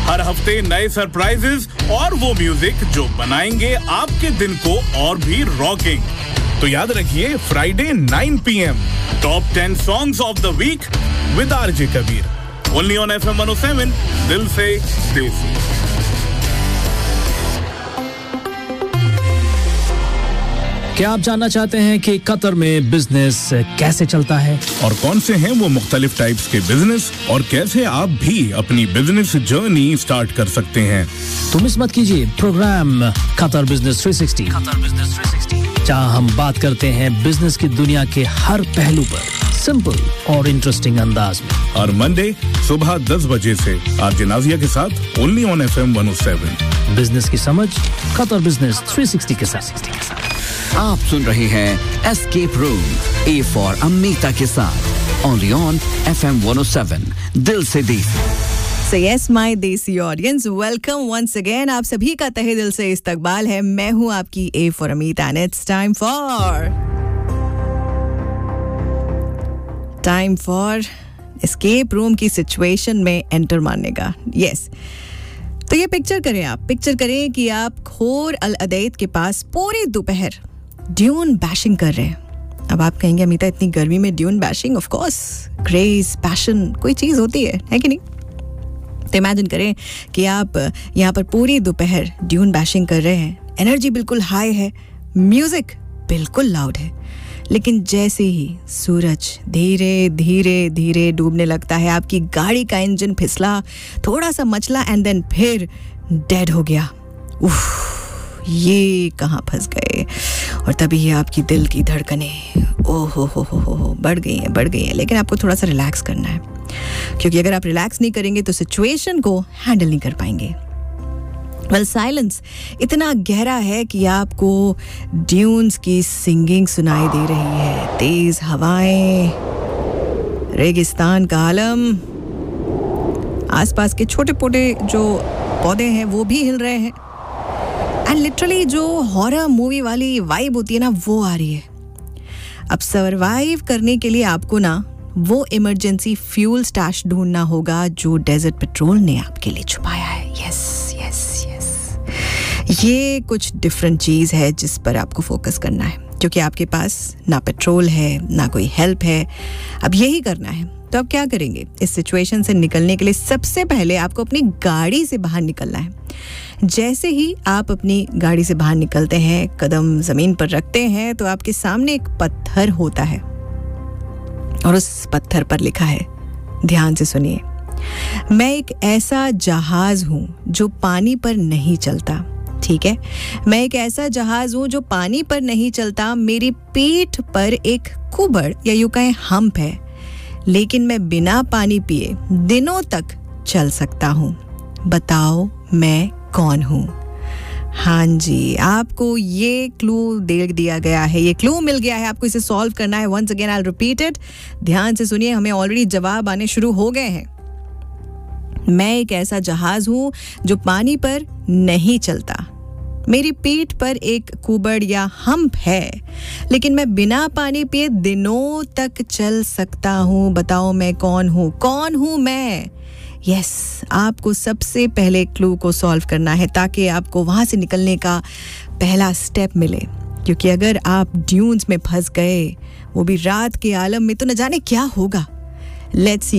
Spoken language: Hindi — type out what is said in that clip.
हर हफ्ते नए सरप्राइजेस और वो म्यूजिक जो बनाएंगे आपके दिन को और भी रॉकिंग। तो याद रखिए Friday 9 PM top 10 songs of the week with RJ Kabir only on FM 107 दिल से देसी। क्या आप जानना चाहते हैं कि कतर में बिजनेस कैसे चलता है और कौन से हैं वो मुख्तलिफ टाइप्स के बिजनेस और कैसे आप भी अपनी बिजनेस जर्नी स्टार्ट कर सकते हैं? तो मिस मत कीजिए प्रोग्राम कतर बिजनेस 360 जहां हम बात करते हैं बिजनेस की दुनिया के हर पहलू पर सिंपल और इंटरेस्टिंग अंदाज में। हर मंडे सुबह 10 बजे से आरजे नाजिया के साथ ओनली ऑन FM 107। बिजनेस की समझ कतर बिजनेस 360 के साथ। आप सुन रहे हैं escape room A for Amita के साथ ओनली ऑन FM 107 दिल से देसी। So yes, my देसी ऑडियंस, वेलकम वंस अगेन। आप सभी का तहे दिल से इस्तकबाल है। मैं हूं आपकी A for Amita and it's time for escape room की सिचुएशन में एंटर मारने का। यस तो ये पिक्चर करें कि आप खोर अल अदैद के पास पूरी दोपहर ड्यून बैशिंग कर रहे हैं। अब आप कहेंगे अमीता इतनी गर्मी में dune bashing, of course craze passion कोई चीज़ होती है कि नहीं? तो इमेजिन करें कि आप यहाँ पर पूरी दोपहर ड्यून बैशिंग कर रहे हैं, एनर्जी बिल्कुल हाई है, म्यूजिक बिल्कुल लाउड है, लेकिन जैसे ही सूरज धीरे धीरे धीरे डूबने लगता है, आपकी गाड़ी का इंजन फिसला, थोड़ा सा मचला एंड देन फिर डेड हो गया। उफ, ये कहाँ फंस गए। और तभी ये आपकी दिल की धड़कनें हो बढ़ गई हैं। लेकिन आपको थोड़ा सा रिलैक्स करना है, क्योंकि अगर आप रिलैक्स नहीं करेंगे तो सिचुएशन को हैंडल नहीं कर पाएंगे। वेल, साइलेंस इतना गहरा है कि आपको ड्यून्स की सिंगिंग सुनाई दे रही है, तेज हवाएं, रेगिस्तान का आलम, आसपास के छोटे छोटे जो पौधे हैं वो भी हिल रहे हैं एंड लिटरली जो हॉरर मूवी वाली वाइब होती है ना, वो आ रही है। अब सर्वाइव करने के लिए आपको ना वो इमरजेंसी फ्यूल स्टैश ढूंढना होगा जो डेजर्ट पेट्रोल ने आपके लिए छुपाया है। यस ये कुछ डिफरेंट चीज़ है जिस पर आपको फोकस करना है, क्योंकि आपके पास ना पेट्रोल है ना कोई हेल्प है। अब यही करना है, तो अब क्या करेंगे? इस सिचुएशन से निकलने के लिए सबसे पहले आपको अपनी गाड़ी से बाहर निकलना है। जैसे ही आप अपनी गाड़ी से बाहर निकलते हैं, कदम ज़मीन पर रखते हैं, तो आपके सामने एक पत्थर होता है और उस पत्थर पर लिखा है, ध्यान से सुनिए, मैं एक ऐसा जहाज हूँ जो पानी पर नहीं चलता। ठीक है, मैं एक ऐसा जहाज हूँ जो पानी पर नहीं चलता, मेरी पीठ पर एक कुबड़ या यूं कहें हम्प है, लेकिन मैं बिना पानी पिए दिनों तक चल सकता हूँ। बताओ मैं कौन हूँ? हाँ जी, आपको ये क्लू दे दिया गया है, ये क्लू मिल गया है, आपको इसे सॉल्व करना है। Once again I repeat it, ध्यान से सुनिए, हमें ऑलरेडी जवाब आने शुरू हो गए हैं। मैं एक ऐसा जहाज हूँ जो पानी पर नहीं चलता, मेरी पीठ पर एक कुबड़ या हम्प है, लेकिन मैं बिना पानी पिए दिनों तक चल सकता हूँ। बताओ मैं कौन हूँ? कौन हूँ मैं? यस, आपको सबसे पहले क्लू को सॉल्व करना है ताकि आपको वहाँ से निकलने का पहला स्टेप मिले, क्योंकि अगर आप ड्यून्स में फंस गए, वो भी रात के आलम में, तो न जाने क्या होगा। लेट्स